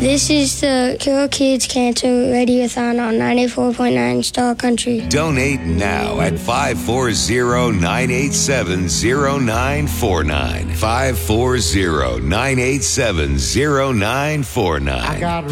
This is the Cure Kids Cancer Radiothon on 94.9 Star Country. Donate now at 540-987-0949. 540-987-0949. I got